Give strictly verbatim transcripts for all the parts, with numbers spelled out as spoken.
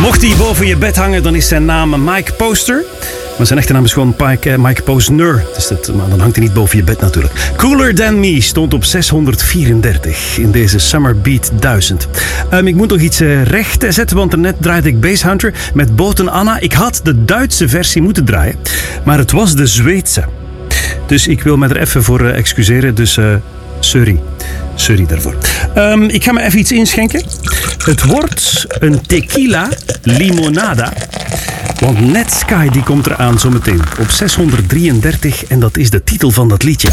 Mocht hij boven je bed hangen, dan is zijn naam Mike Poster. Maar zijn echte naam is gewoon Mike, Mike Posner. Dus dat, maar dan hangt hij niet boven je bed natuurlijk. Cooler Than Me stond op zeshonderdvierendertig in deze Summer Beat duizend. Um, ik moet nog iets uh, recht zetten, want net draaide ik Bass Hunter met Boten Anna. Ik had de Duitse versie moeten draaien, maar het was de Zweedse. Dus ik wil me er even voor uh, excuseren. Dus uh, sorry. Sorry daarvoor. Um, ik ga me even iets inschenken. Het wordt een tequila limonada. Want Ned Sky die komt eraan zometeen op zeshonderddrieëndertig en dat is de titel van dat liedje.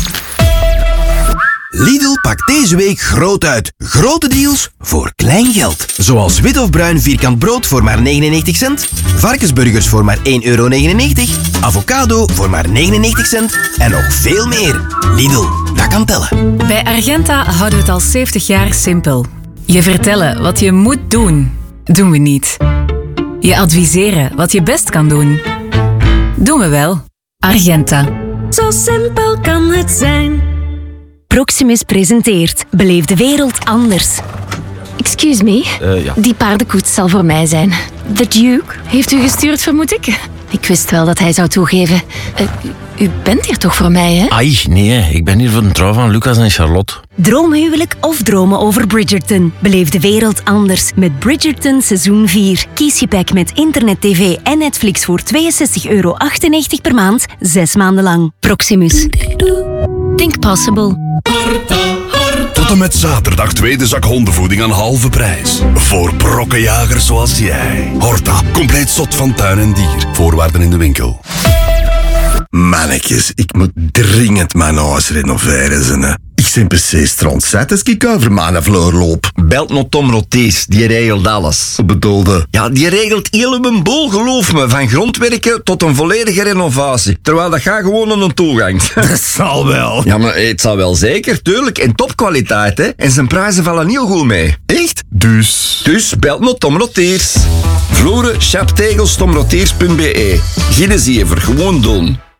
Lidl pakt deze week groot uit. Grote deals voor klein geld. Zoals wit of bruin vierkant brood voor maar negenennegentig cent. Varkensburgers voor maar één euro negenennegentig. Avocado voor maar negenennegentig cent. En nog veel meer. Lidl, dat kan tellen. Bij Argenta houden we het al zeventig jaar simpel. Je vertellen wat je moet doen, doen we niet. Je adviseren wat je best kan doen, doen we wel. Argenta. Zo simpel kan het zijn. Proximus presenteert Beleef de wereld anders. Excuse me, Uh, ja. die paardenkoets zal voor mij zijn. The Duke heeft u gestuurd, vermoed ik? Ik wist wel dat hij zou toegeven. Uh, u, u bent hier toch voor mij, hè? Ai, nee, ik ben hier voor een trouw van Lucas en Charlotte. Droomhuwelijk of dromen over Bridgerton? Beleef de wereld anders met Bridgerton seizoen vier. Kies je pack met internet, tv en Netflix voor tweeënzestig euro achtennegentig per maand, zes maanden lang. Proximus. Think possible. Tot en met zaterdag tweede zak hondenvoeding aan halve prijs. Voor brokkenjagers zoals jij. Horta, compleet zot van tuin en dier. Voorwaarden in de winkel. Mannetjes, ik moet dringend mijn huis renoveren. Zene. Ik ben precies strandzet als ik over mijn vloer loop. Belt nog Tom Rotees, die regelt alles. Wat bedoelde? Ja, die regelt heel mijn boel, geloof me. Van grondwerken tot een volledige renovatie. Terwijl dat gaat gewoon aan een toegang. Dat zal wel. Ja, maar het zal wel zeker, tuurlijk. En topkwaliteit, hè. En zijn prijzen vallen heel goed mee. Echt? Dus? Dus belt nog Tom Rotees. Vloeren, chaptegels, tomroteers punt be. Geen zever, gewoon doen.